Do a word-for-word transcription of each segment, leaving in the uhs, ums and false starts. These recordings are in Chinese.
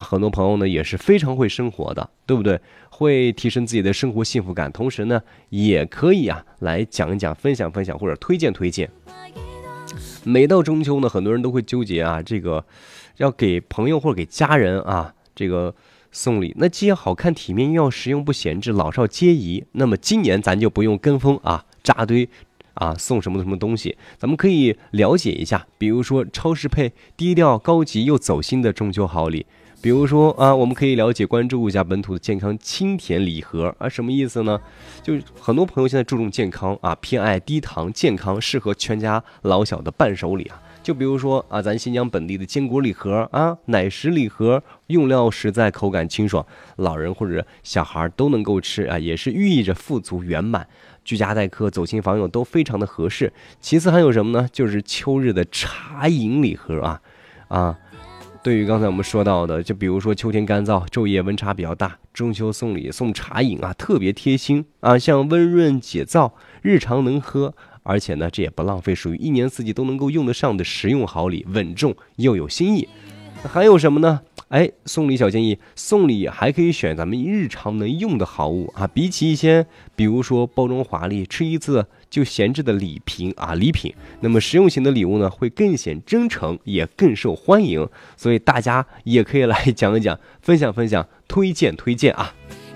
很多朋友呢也是非常会生活的，对不对？会提升自己的生活幸福感，同时呢也可以啊来讲一讲、分享分享或者推荐推荐。每到中秋呢，很多人都会纠结啊，这个要给朋友或者给家人啊这个送礼，那既要好看体面，又要实用不闲置，老少皆宜。那么今年咱就不用跟风啊扎堆啊送什么什么东西，咱们可以了解一下，比如说超适配、低调高级又走心的中秋好礼。比如说啊，我们可以了解关注一下本土的健康清甜礼盒啊，什么意思呢？就是很多朋友现在注重健康啊，偏爱低糖健康，适合全家老小的伴手礼啊。就比如说啊，咱新疆本地的坚果礼盒啊，奶食礼盒，用料实在，口感清爽，老人或者小孩都能够吃啊，也是寓意着富足圆满。居家待客、走亲访友都非常的合适。其次还有什么呢？就是秋日的茶饮礼盒啊啊。对于刚才我们说到的，就比如说秋天干燥，昼夜温差比较大，中秋送礼送茶饮啊，特别贴心啊，像温润解燥，日常能喝，而且呢这也不浪费，属于一年四季都能够用得上的实用好礼，稳重又有新意。还有什么呢？哎，送礼小建议，送礼还可以选咱们日常能用的好物啊，比起一些比如说包装华丽、吃一次就闲置的礼品啊礼品，那么实用型的礼物呢会更显真诚，也更受欢迎。所以大家也可以来讲一讲，分享分享，推荐推荐啊。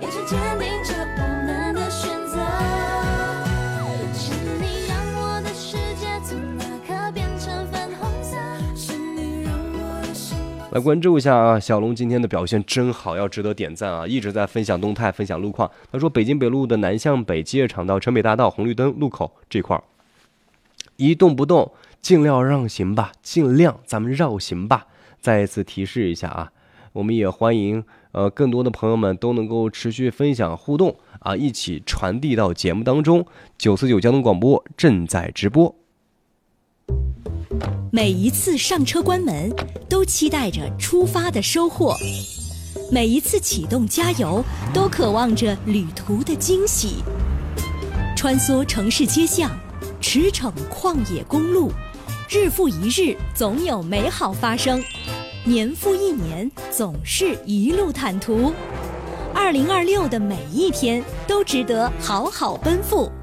来关注一下啊，小龙今天的表现真好，要值得点赞啊！一直在分享动态，分享路况。他说，北京北路的南向北机业厂到城北大道红绿灯路口这块儿，一动不动，尽量让行吧，尽量咱们绕行吧。再一次提示一下啊，我们也欢迎呃更多的朋友们都能够持续分享互动啊，一起传递到节目当中。九四九交通广播正在直播。 每一次上车关门，都期待着出发的收获；每一次启动加油，都渴望着旅途的惊喜。穿梭城市街巷，驰骋旷野公路，日复一日，总有美好发生；年复一年，总是一路坦途。二零二六的每一天都值得好好奔赴。